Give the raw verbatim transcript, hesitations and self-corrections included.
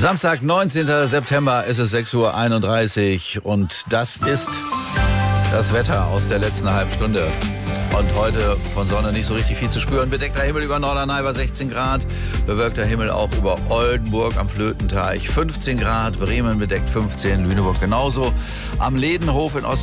Samstag, neunzehnten September, ist es sechs Uhr einunddreißig und das ist das Wetter aus der letzten Halbstunde. Und heute von Sonne nicht so richtig viel zu spüren. Bedeckter Himmel über Norderney bei sechzehn Grad. Bewölkter Himmel auch über Oldenburg am Flötenteich fünfzehn Grad. Bremen bedeckt fünfzehn, Lüneburg genauso. Am Ledenhof in Osnabrück